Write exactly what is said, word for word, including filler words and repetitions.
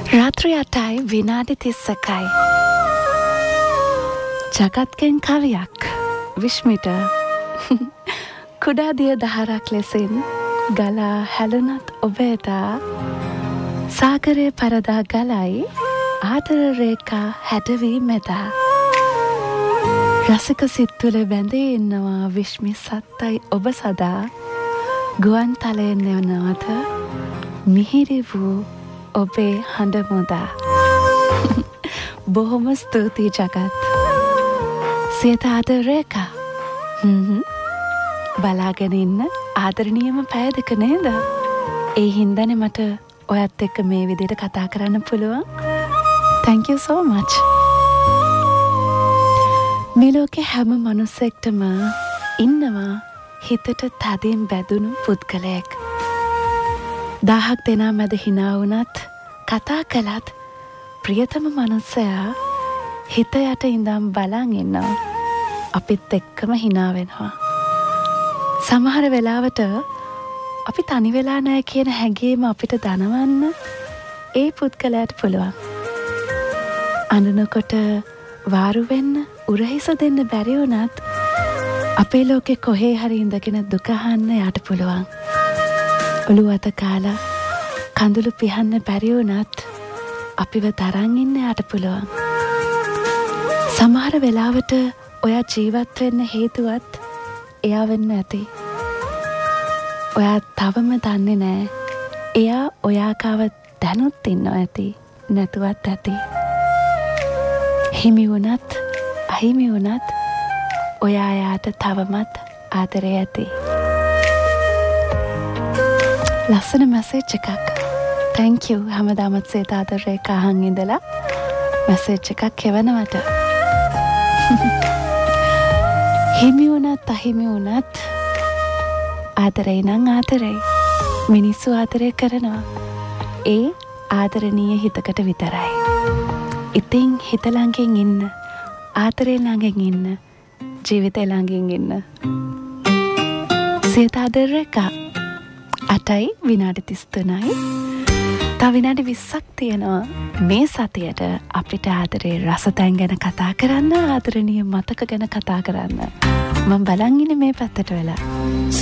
රාත්‍රී අටයි විනාඩි තිස්සකයි. ජගත්ගෙන් කවියක් විශ්මිට කුඩා දිය දහරක් ලෙසින් ගලා හැලුනත් ඔබේදා සාගරය පරදා ගලයි ආදර රේඛා හැඩවී මෙදා රසික සිත්තුල බැඳී ඉන්නවා විශ්මි සත්තයි ඔබ සදා ගුවන් තලයෙන් එවනවත මිහිරි වූ ඔබේ හඬ මුදා බොහොම ස්තුතියි ජගත් සියත ආදර රේඛා බලාගෙන ඉන්න ආදරණීයම පැය දෙක නේද? ඒ හින්දානේ මට ඔයත් එක්ක මේ විදිහට කතා කරන්න පුළුවන්. Thank you so much. මේ ලෝකේ හැම මනුස්සෙක්ටම ඉන්නවා හිතට තදින් බැඳුණු පුද්ගලයෙක්. දහහක් දෙනා මැද hina වුණත් කතා කළත් ප්‍රියතම මනුස්සයා හිත යට ඉඳන් බලන් ඉන්නවා. අපිත් එක්කම hina වෙනවා. සමහර වෙලාවට අපි තනි වෙලා නැහැ කියන හැඟීම අපිට දනවන්න ඒ පුද්ගලයාට පුළුවන්. අඬනකොට වාරු වෙන්න උරහිස දෙන්න බැරි වුණත් අපේ ලෝකේ කොහේ හරි ඉඳගෙන දුක අහන්න යාට පුළුවන්. ඔළුව අත කාලා කඳුළු පිහන්න බැරි වුණත් අපිව තරන් ඉන්න යාට පුළුවන්. සමහර වෙලාවට ඔයා ජීවත් වෙන්න හේතුවත් එයා වෙන්න ඇති. ඔයා තවම දන්නේ නෑ එයා ඔයා ගාව දැනුත් ඉන්නවා ඇති නැතුවත් ඇති. හිමි වුණත් අහිමි වුණත් ඔයා යාට තවමත් ආදරේ ඇති. ලස්සන මැසේජ් එකක්. thank you හැමදාමත් සේත ආදර රේඛා අහන් ඉඳලා මැසේජ් එකක් එවනවට. හිමි වුණත් අහිමි වුණත් ආදරේ නම් ආදරේ. මිනිස්සු ආදරේ කරනවා. ඒ ආදරණීය හිතකට විතරයි. ඉතින් හිත ළඟින් ඉන්න, ආදරේ ළඟින් ඉන්න, ජීවිතේ ළඟින් ඉන්න. සේත ආදර රේඛා අටයි විනාඩි තිස් තුනයි. තව විනාඩි විස්සක් තියෙනවා මේ සතියට අපිට ආදරේ රසතැන් ගැන කතා කරන්න, ආදරණීය මතක ගැන කතා කරන්න. මම බලන් ඉන්නේ මේ පැත්තට වෙලා.